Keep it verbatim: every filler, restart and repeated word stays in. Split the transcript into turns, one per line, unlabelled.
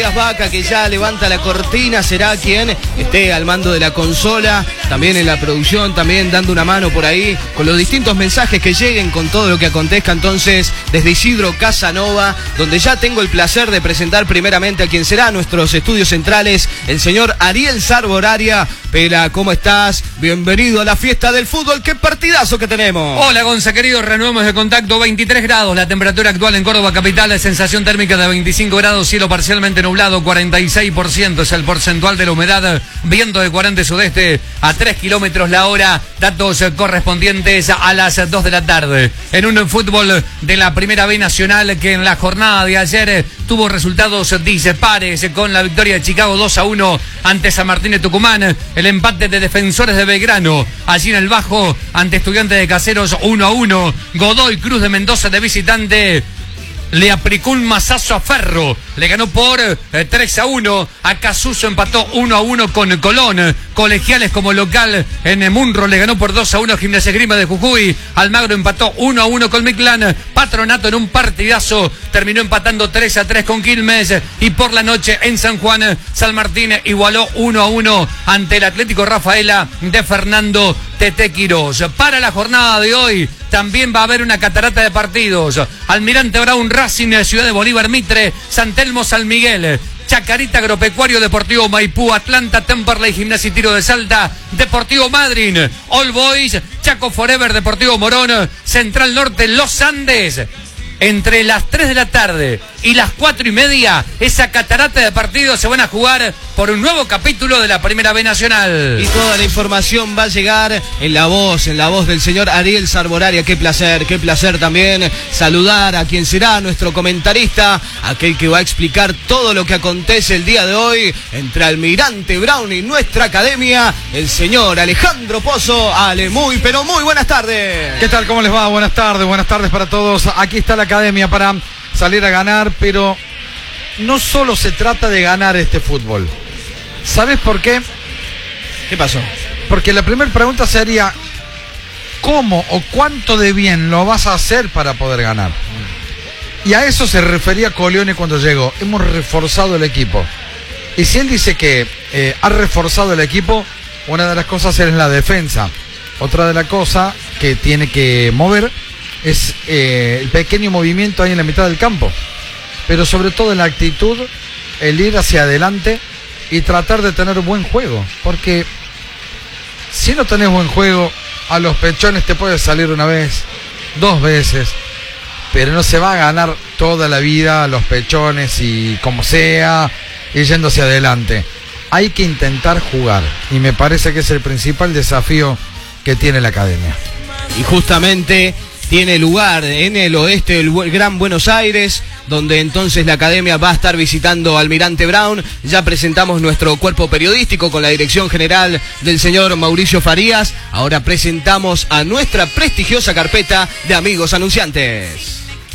Vaca, que ya levanta la cortina, será quien esté al mando de la consola, también en la producción, también dando una mano por ahí con los distintos mensajes que lleguen, con todo lo que acontezca. Entonces, desde Isidro Casanova, donde ya tengo el placer de presentar primeramente a quien será nuestros estudios centrales, el señor Ariel Sarboraria. Pela, ¿cómo estás? Bienvenido a la fiesta del fútbol. ¡Qué partidazo que tenemos!
Hola, Gonza, querido, renovemos de contacto. Veintitrés grados, la temperatura actual en Córdoba capital, la sensación térmica de veinticinco grados, cielo parcialmente nublado, cuarenta y seis por ciento es el porcentual de la humedad, viento de cuarenta sudeste a tres kilómetros la hora, datos correspondientes a las dos de la tarde. En un fútbol de la Primera B Nacional que en la jornada de ayer tuvo resultados dispares, con la victoria de Chicago dos a uno ante San Martín de Tucumán, el empate de Defensores de Belgrano allí en el Bajo ante Estudiantes de Caseros uno a uno, Godoy Cruz de Mendoza de visitante le aplicó un mazazo a Ferro, le ganó por eh, tres a uno, Acasuso empató uno a uno con Colón, Colegiales como local en Munro le ganó por dos a uno a Gimnasia Esgrima de Jujuy, Almagro empató uno a uno con Mictlán, Patronato en un partidazo terminó empatando tres a tres con Quilmes, y por la noche en San Juan, San Martín igualó uno a uno ante el Atlético Rafaela de Fernando Tete Quirós. Para la jornada de hoy también va a haber una catarata de partidos. Almirante Brown, Racing, Ciudad de Bolívar, Mitre, San Telmo, San Miguel, Chacarita, Agropecuario, Deportivo Maipú, Atlanta, Temperley, Gimnasia y Tiro de Salta, Deportivo Madryn, All Boys, Chaco Forever, Deportivo Morón, Central Norte, Los Andes. Entre las tres de la tarde y las cuatro y media, esa catarata de partidos se van a jugar por un nuevo capítulo de la Primera B Nacional.
Y toda la información va a llegar en la voz, en la voz del señor Ariel Sarboraria. Qué placer, qué placer también saludar a quien será nuestro comentarista, aquel que va a explicar todo lo que acontece el día de hoy entre Almirante Brown y nuestra academia, el señor Alejandro Pozo. Ale, muy, pero muy buenas tardes.
¿Qué tal? ¿Cómo les va? Buenas tardes, buenas tardes para todos. Aquí está la academia para salir a ganar, pero no solo se trata de ganar este fútbol. ¿Sabes por qué?
¿Qué pasó?
Porque la primera pregunta sería, ¿cómo o cuánto de bien lo vas a hacer para poder ganar? Y a eso se refería Colione cuando llegó. Hemos reforzado el equipo. Y si él dice que eh, ha reforzado el equipo, una de las cosas es la defensa. Otra de las cosas que tiene que mover es eh, el pequeño movimiento ahí en la mitad del campo, pero sobre todo en la actitud, el ir hacia adelante y tratar de tener buen juego, porque si no tenés buen juego, a los pechones te puede salir una vez, dos veces, pero no se va a ganar toda la vida a los pechones y como sea, y yendo hacia adelante. Hay que intentar jugar, y me parece que es el principal desafío que tiene la academia.
Y justamente tiene lugar en el oeste del Gran Buenos Aires, donde entonces la academia va a estar visitando Almirante Brown. Ya presentamos nuestro cuerpo periodístico con la dirección general del señor Mauricio Farías. Ahora presentamos a nuestra prestigiosa carpeta de amigos anunciantes.